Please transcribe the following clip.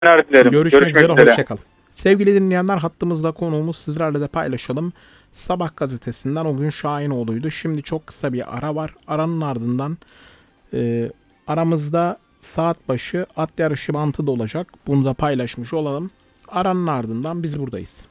dilerim. Görüşmek üzere. Hoşçakalın. Sevgili dinleyenler, hattımızda konuğumuz, sizlerle de paylaşalım. Sabah gazetesinden o gün Şahinoğlu'ydu. Şimdi çok kısa bir ara var. Aranın ardından aramızda saat başı at yarışı mantı da olacak. Bunu da paylaşmış olalım. Aranın ardından biz buradayız.